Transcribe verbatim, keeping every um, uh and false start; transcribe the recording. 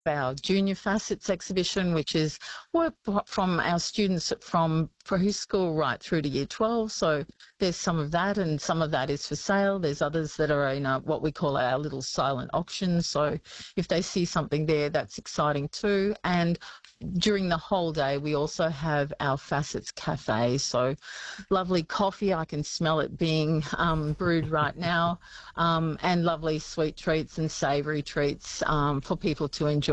our Junior Facets exhibition, which is work from our students from preschool right through to year twelve. So there's some of that, and some of that is for sale. There's others that are in a, what we call our little silent auction. So if they see something there, that's exciting too. And during the whole day, we also have our Facets Cafe. So lovely coffee, I can smell it being um, brewed right now, um, and lovely sweet treats and savoury treats um, for people to enjoy.